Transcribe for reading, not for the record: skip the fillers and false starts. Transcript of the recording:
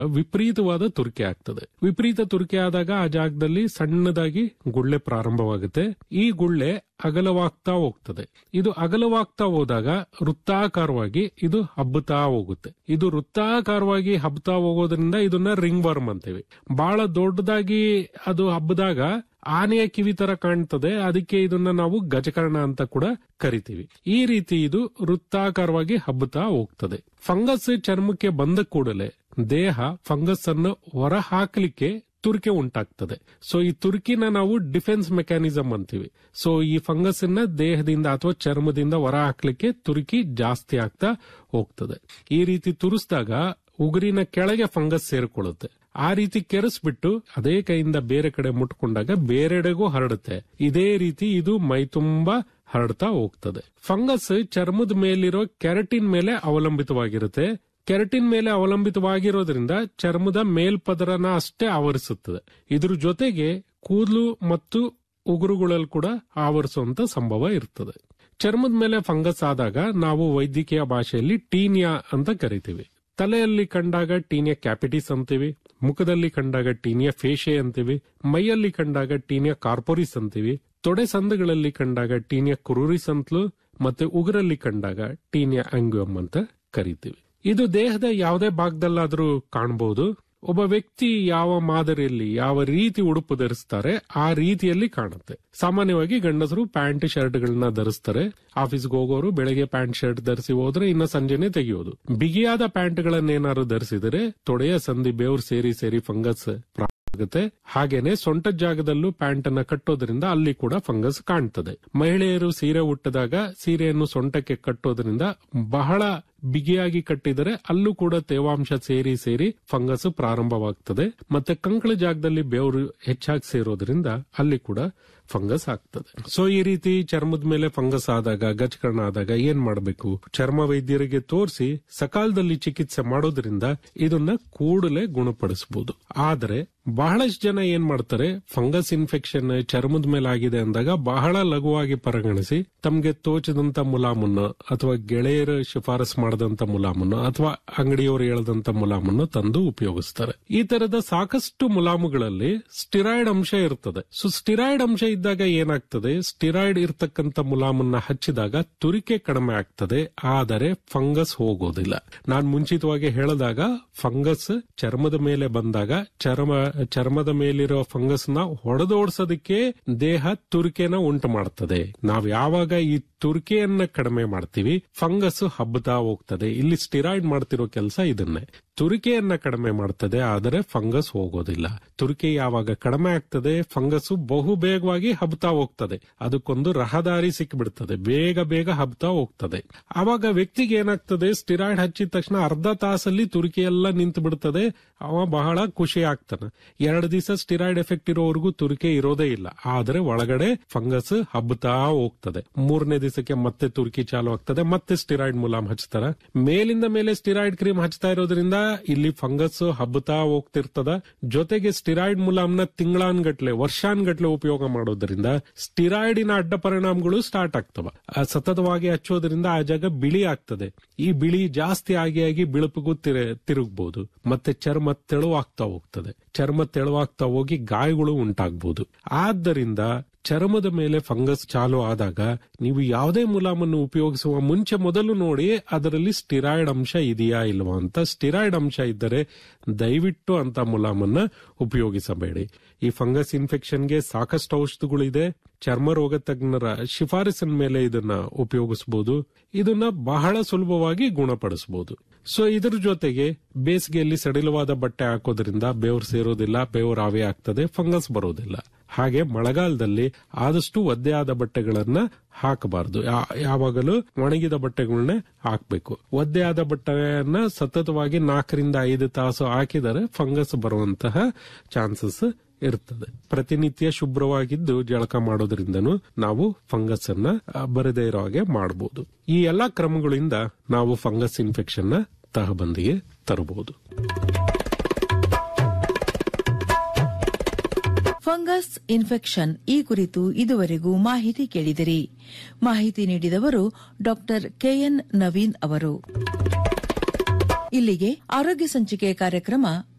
ವಿಪರೀತವಾದ ತುರಿಕೆ ಆಗ್ತದೆ. ವಿಪರೀತ ತುರಿಕೆ ಆದಾಗ ಆ ಜಾಗದಲ್ಲಿ ಸಣ್ಣದಾಗಿ ಗುಳ್ಳೆ ಪ್ರಾರಂಭವಾಗುತ್ತೆ. ಈ ಗುಳ್ಳೆ ಅಗಲವಾಗ್ತಾ ಹೋಗ್ತದೆ. ಇದು ಅಗಲವಾಗ್ತಾ ಹೋದಾಗ ವೃತ್ತಾಕಾರವಾಗಿ ಇದು ಹಬ್ಬುತ್ತಾ ಹೋಗುತ್ತೆ. ಇದು ವೃತ್ತಾಕಾರವಾಗಿ ಹಬ್ಬುತ್ತಾ ಹೋಗೋದ್ರಿಂದ ಇದನ್ನ ರಿಂಗ್ ವರ್ಮ್ ಅಂತೀವಿ. ಬಹಳ ದೊಡ್ಡದಾಗಿ ಅದು ಹಬ್ಬದಾಗ ಆನೆಯ ಕಿವಿ ತರ ಕಾಣ್ತದೆ. ಅದಕ್ಕೆ ಇದನ್ನ ನಾವು ಗಜಕರ್ಣ ಅಂತ ಕೂಡ ಕರಿತೀವಿ. ಈ ರೀತಿ ಇದು ವೃತ್ತಾಕಾರವಾಗಿ ಹಬ್ಬುತ್ತಾ ಹೋಗ್ತದೆ. ಫಂಗಸ್ ಚರ್ಮಕ್ಕೆ ಬಂದ ಕೂಡಲೇ ದೇಹ ಫಂಗಸ್ ಅನ್ನು ಹೊರ ಹಾಕಲಿಕ್ಕೆ ತುರಿಕೆ ಉಂಟಾಗ್ತದೆ. ಸೊ ಈ ತುರ್ಕಿನ ನಾವು ಡಿಫೆನ್ಸ್ ಮೆಕ್ಯಾನಿಸಮ್ ಅಂತೀವಿ. ಸೊ ಈ ಫಂಗಸ್ ಅನ್ನ ದೇಹದಿಂದ ಅಥವಾ ಚರ್ಮದಿಂದ ಹೊರ ಹಾಕ್ಲಿಕ್ಕೆ ತುರ್ಕಿ ಜಾಸ್ತಿ ಆಗ್ತಾ ಹೋಗ್ತದೆ. ಈ ರೀತಿ ತುರಿಸಿದಾಗ ಉಗುರಿನ ಕೆಳಗೆ ಫಂಗಸ್ ಸೇರಿಕೊಳ್ಳುತ್ತೆ. ಆ ರೀತಿ ಕೆರೆಸ್ಬಿಟ್ಟು ಅದೇ ಕೈಯಿಂದ ಬೇರೆ ಕಡೆ ಮುಟ್ಕೊಂಡಾಗ ಬೇರೆಡೆಗೂ ಹರಡುತ್ತೆ. ಇದೇ ರೀತಿ ಇದು ಮೈ ತುಂಬಾ ಹರಡ್ತಾ ಹೋಗ್ತದೆ. ಫಂಗಸ್ ಚರ್ಮದ ಮೇಲಿರೋ ಕೆರಟಿನ್ ಮೇಲೆ ಅವಲಂಬಿತವಾಗಿರುತ್ತೆ. ಕೆರಟಿನ್ ಮೇಲೆ ಅವಲಂಬಿತವಾಗಿರೋದ್ರಿಂದ ಚರ್ಮದ ಮೇಲ್ಪದರನ ಅಷ್ಟೇ ಆವರಿಸುತ್ತದೆ. ಇದ್ರ ಜೊತೆಗೆ ಕೂದಲು ಮತ್ತು ಉಗುರುಗಳಲ್ಲಿ ಕೂಡ ಆವರಿಸುವಂತ ಸಂಭವ ಇರ್ತದೆ. ಚರ್ಮದ ಮೇಲೆ ಫಂಗಸ್ ಆದಾಗ ನಾವು ವೈದ್ಯಕೀಯ ಭಾಷೆಯಲ್ಲಿ ಟೀನಿಯಾ ಅಂತ ಕರಿತೀವಿ. ತಲೆಯಲ್ಲಿ ಕಂಡಾಗ ಟೀನಿಯಾ ಕ್ಯಾಪಿಟಿಸ್ ಅಂತೀವಿ. ಮುಖದಲ್ಲಿ ಕಂಡಾಗ ಟೀನಿಯಾ ಫೇಶೆ ಅಂತೀವಿ. ಮೈಯಲ್ಲಿ ಕಂಡಾಗ ಟೀನಿಯಾ ಕಾರ್ಪೋರಿಸ್ ಅಂತೀವಿ. ತೊಡೆ ಸಂದುಗಳಲ್ಲಿ ಕಂಡಾಗ ಟೀನಿಯಾ ಕುರುರಿಸ್ ಅಂತಲೂ ಮತ್ತೆ ಉಗುರಲ್ಲಿ ಕಂಡಾಗ ಟೀನಿಯಾ ಆಂಗ್ಯುಮ್ ಅಂತ ಕರಿತೀವಿ. ಇದು ದೇಹದ ಯಾವುದೇ ಭಾಗದಲ್ಲಾದ್ರೂ ಕಾಣಬಹುದು. ಒಬ್ಬ ವ್ಯಕ್ತಿ ಯಾವ ಮಾದರಿಯಲ್ಲಿ ಯಾವ ರೀತಿ ಉಡುಪು ಧರಿಸ್ತಾರೆ ಆ ರೀತಿಯಲ್ಲಿ ಕಾಣುತ್ತೆ. ಸಾಮಾನ್ಯವಾಗಿ ಗಂಡಸರು ಪ್ಯಾಂಟ್ ಶರ್ಟ್ ಗಳನ್ನ ಧರಿಸ್ತಾರೆ. ಆಫೀಸ್ಗೆ ಹೋಗೋರು ಬೆಳಗ್ಗೆ ಪ್ಯಾಂಟ್ ಶರ್ಟ್ ಧರಿಸಿ ಹೋದ್ರೆ ಇನ್ನ ಸಂಜೆನೆ ತೆಗೆಯೋದು. ಬಿಗಿಯಾದ ಪ್ಯಾಂಟ್ ಗಳನ್ನೇನಾದ್ರು ಧರಿಸಿದರೆ ತೊಡೆಯ ಸಂಧಿ ಬೆವರು ಸೇರಿ ಫಂಗಸ್ ಆಗುತ್ತೆ. ಹಾಗೇನೆ ಸೊಂಟದ ಜಾಗದಲ್ಲೂ ಪ್ಯಾಂಟ್ ಅನ್ನ ಕಟ್ಟೋದ್ರಿಂದ ಅಲ್ಲಿ ಕೂಡ ಫಂಗಸ್ ಕಾಣ್ತದೆ. ಮಹಿಳೆಯರು ಸೀರೆ ಉಟ್ಟಿದಾಗ ಸೀರೆಯನ್ನು ಸೊಂಟಕ್ಕೆ ಕಟ್ಟೋದ್ರಿಂದ ಬಹಳ ಬಿಗಿಯಾಗಿ ಕಟ್ಟಿದರೆ ಅಲ್ಲೂ ಕೂಡ ತೇವಾಂಶ ಸೇರಿ ಫಂಗಸ್ ಪ್ರಾರಂಭವಾಗ್ತದೆ. ಮತ್ತೆ ಕಂಕಳ ಜಾಗದಲ್ಲಿ ಬೆವರು ಹೆಚ್ಚಾಗಿ ಸೇರೋದ್ರಿಂದ ಅಲ್ಲಿ ಕೂಡ ಫಂಗಸ್ ಆಗ್ತದೆ. ಸೊ ಈ ರೀತಿ ಚರ್ಮದ ಮೇಲೆ ಫಂಗಸ್ ಆದಾಗ ಗಜಕರ್ಣ ಆದಾಗ ಏನ್ ಮಾಡಬೇಕು? ಚರ್ಮ ವೈದ್ಯರಿಗೆ ತೋರಿಸಿ ಸಕಾಲದಲ್ಲಿ ಚಿಕಿತ್ಸೆ ಮಾಡೋದ್ರಿಂದ ಇದನ್ನ ಕೂಡಲೇ ಗುಣಪಡಿಸಬಹುದು. ಆದರೆ ಬಹಳಷ್ಟು ಜನ ಏನ್ ಮಾಡ್ತಾರೆ, ಫಂಗಸ್ ಇನ್ಫೆಕ್ಷನ್ ಚರ್ಮದ ಮೇಲೆ ಆಗಿದೆ ಅಂದಾಗ ಬಹಳ ಲಘುವಾಗಿ ಪರಿಗಣಿಸಿ ತಮ್ಗೆ ತೋಚದಂತ ಮುಲಾಮನ್ನು ಅಥವಾ ಗೆಳೆಯರ ಶಿಫಾರಸ್ ಮಾಡದಂತ ಮುಲಾಮನ್ನು ಅಥವಾ ಅಂಗಡಿಯವರು ಹೇಳದಂತ ಮುಲಾಮನ್ನು ತಂದು ಉಪಯೋಗಿಸ್ತಾರೆ. ಈ ತರದ ಸಾಕಷ್ಟು ಮುಲಾಮುಗಳಲ್ಲಿ ಸ್ಟಿರಾಯ್ಡ್ ಅಂಶ ಇರ್ತದೆ. ಸೊ ಸ್ಟಿರಾಯ್ಡ್ ಅಂಶ ಇದ್ದಾಗ ಏನಾಗ್ತದೆ, ಸ್ಟಿರಾಯ್ಡ್ ಇರ್ತಕ್ಕಂಥ ಮುಲಾಮನ್ನ ಹಚ್ಚಿದಾಗ ತುರಿಕೆ ಕಡಿಮೆ ಆಗ್ತದೆ, ಆದರೆ ಫಂಗಸ್ ಹೋಗೋದಿಲ್ಲ. ನಾನ್ ಮುಂಚಿತವಾಗಿ ಹೇಳಿದಾಗ ಫಂಗಸ್ ಚರ್ಮದ ಮೇಲೆ ಬಂದಾಗ ಚರ್ಮದ ಮೇಲಿರೋ ಫಂಗಸ್ ನ ಹೊಡೆದೋಡ್ಸೋದಕ್ಕೆ ದೇಹ ತುರಿಕೆನ ಉಂಟು ಮಾಡ್ತದೆ. ನಾವ್ ಯಾವಾಗ ಈ ತುರಿಕೆಯನ್ನ ಕಡಿಮೆ ಮಾಡ್ತೀವಿ ಫಂಗಸ್ ಹಬ್ಬತಾ ಹೋಗ್ತದೆ. ಇಲ್ಲಿ ಸ್ಟಿರಾಯ್ಡ್ ಮಾಡ್ತಿರೋ ಕೆಲಸ ಇದನ್ನೇ. ತುರಿಕೆಯನ್ನ ಕಡಿಮೆ ಮಾಡ್ತದೆ, ಆದರೆ ಫಂಗಸ್ ಹೋಗೋದಿಲ್ಲ. ತುರಿಕೆ ಯಾವಾಗ ಕಡಿಮೆ ಆಗ್ತದೆ ಫಂಗಸ್ ಬಹು ಬೇಗವಾಗಿ ಹಬ್ತಾ ಹೋಗ್ತದೆ. ಅದಕ್ಕೊಂದು ರಹದಾರಿ ಸಿಕ್ಬಿಡ್ತದೆ, ಬೇಗ ಹಬ್ತಾ ಹೋಗ್ತದೆ. ಆವಾಗ ವ್ಯಕ್ತಿಗೆ ಏನಾಗ್ತದೆ, ಸ್ಟಿರಾಯ್ಡ್ ಹಚ್ಚಿದ ತಕ್ಷಣ ಅರ್ಧ ತಾಸಲ್ಲಿ ತುರಿಕೆ ಎಲ್ಲ ನಿಂತು ಬಿಡ್ತದೆ. ಅವ ಬಹಳ ಖುಷಿ ಆಗ್ತಾನೆ. 2 ದಿವಸ ಸ್ಟಿರಾಯ್ಡ್ ಎಫೆಕ್ಟ್ ಇರೋವರೆಗೂ ತುರಿಕೆ ಇರೋದೇ ಇಲ್ಲ, ಆದ್ರೆ ಒಳಗಡೆ ಫಂಗಸ್ ಹಬ್ಬತಾ ಹೋಗ್ತದೆ. 3ನೇ ದಿವಸಕ್ಕೆ ಮತ್ತೆ ತುರ್ಕಿ ಚಾಲು ಆಗ್ತದೆ, ಮತ್ತೆ ಸ್ಟಿರಾಯ್ಡ್ ಮುಲಾಮ್ ಹಚ್ತಾರ. ಮೇಲಿಂದ ಮೇಲೆ ಸ್ಟಿರಾಯ್ಡ್ ಕ್ರೀಮ್ ಹಚ್ತಾ ಇರೋದ್ರಿಂದ ಇಲ್ಲಿ ಫಂಗಸ್ ಹಬ್ಬತಾ ಹೋಗ್ತಿರ್ತದ. ಜೊತೆಗೆ ಸ್ಟಿರಾಯ್ಡ್ ಮುಲಾಮ್ನ ತಿಂಗಳಾನ್ಗಟ್ಲೆ ವರ್ಷಾನ್ಗಟ್ಲೆ ಉಪಯೋಗ ಮಾಡೋದ್ರಿಂದ ಸ್ಟಿರಾಯ್ಡಿನ ಅಡ್ಡ ಪರಿಣಾಮಗಳು ಸ್ಟಾರ್ಟ್ ಆಗ್ತವ. ಸತತವಾಗಿ ಹಚ್ಚೋದ್ರಿಂದ ಆ ಜಾಗ ಬಿಳಿ ಆಗ್ತದೆ. ಈ ಬಿಳಿ ಜಾಸ್ತಿ ಆಗಿ ಬಿಳುಪಿಗೂ ತಿರುಗಬಹುದು. ಮತ್ತೆ ಚರ್ಮ ತೆಳುವಾಗ್ತಾ ಹೋಗ್ತದೆ. ಚರ್ಮ ತೆಳುವಾಗ್ತಾ ಹೋಗಿ ಗಾಯಗಳು ಉಂಟಾಗಬಹುದು. ಆದ್ದರಿಂದ ಚರ್ಮದ ಮೇಲೆ ಫಂಗಸ್ ಚಾಲು ಆದಾಗ ನೀವು ಯಾವುದೇ ಮುಲಾಮನ್ನು ಉಪಯೋಗಿಸುವ ಮುಂಚೆ ಮೊದಲು ನೋಡಿ ಅದರಲ್ಲಿ ಸ್ಟಿರಾಯ್ಡ್ ಅಂಶ ಇದೆಯಾ ಇಲ್ವಾ ಅಂತ. ಸ್ಟಿರಾಯ್ಡ್ ಅಂಶ ಇದ್ದರೆ ದಯವಿಟ್ಟು ಅಂತ ಮುಲಾಮನ್ನ ಉಪಯೋಗಿಸಬೇಡಿ. ಈ ಫಂಗಸ್ ಇನ್ಫೆಕ್ಷನ್ಗೆ ಸಾಕಷ್ಟು ಔಷಧಿಗಳಿದೆ. ಚರ್ಮ ರೋಗ ತಜ್ಞರ ಶಿಫಾರಸಿನ ಮೇಲೆ ಇದನ್ನ ಉಪಯೋಗಿಸಬಹುದು. ಇದನ್ನ ಬಹಳ ಸುಲಭವಾಗಿ ಗುಣಪಡಿಸಬಹುದು. ಸೊ ಇದ್ರ ಜೊತೆಗೆ ಬೇಸಿಗೆಯಲ್ಲಿ ಸಡಿಲವಾದ ಬಟ್ಟೆ ಹಾಕೋದ್ರಿಂದ ಬೆವರು ಸೇರೋದಿಲ್ಲ, ಬೆವರು ಆವಿ ಆಗ್ತದೆ, ಫಂಗಸ್ ಬರೋದಿಲ್ಲ. ಹಾಗೆ ಮಳೆಗಾಲದಲ್ಲಿ ಆದಷ್ಟು ಒದ್ದೆಯಾದ ಬಟ್ಟೆಗಳನ್ನ ಹಾಕಬಾರದು. ಯಾವಾಗಲೂ ಒಣಗಿದ ಬಟ್ಟೆಗಳನ್ನೇ ಹಾಕಬೇಕು. ಒದ್ದೆಯಾದ ಬಟ್ಟೆಯನ್ನ ಸತತವಾಗಿ 4 ರಿಂದ 5 ತಾಸು ಹಾಕಿದರೆ ಫಂಗಸ್ ಬರುವಂತಹ ಚಾನ್ಸಸ್ ಇರ್ತದೆ. ಪ್ರತಿನಿತ್ಯ ಶುಭ್ರವಾಗಿದ್ದು ಜಳಕ ಮಾಡೋದ್ರಿಂದನೂ ನಾವು ಫಂಗಸ್ ಅನ್ನ ಬರದೇ ಇರೋ ಹಾಗೆ ಮಾಡಬಹುದು. ಈ ಎಲ್ಲಾ ಕ್ರಮಗಳಿಂದ ನಾವು ಫಂಗಸ್ ಇನ್ಫೆಕ್ಷನ್ ನ ತಹಬಂದಿಗೆ ತರಬಹುದು. ಫಂಗಸ್ ಇನ್ಫೆಕ್ಷನ್ ಈ ಕುರಿತು ಇದುವರೆಗೂ ಮಾಹಿತಿ ಕೇಳಿದಿರಿ. ಮಾಹಿತಿ ನೀಡಿದವರು ಡಾಕ್ಟರ್ ಕೆಎನ್ ನವೀನ್ ಅವರು. ಇಲ್ಲಿಗೆ ಆರೋಗ್ಯ ಸಂಚಿಕೆ ಕಾರ್ಯಕ್ರಮ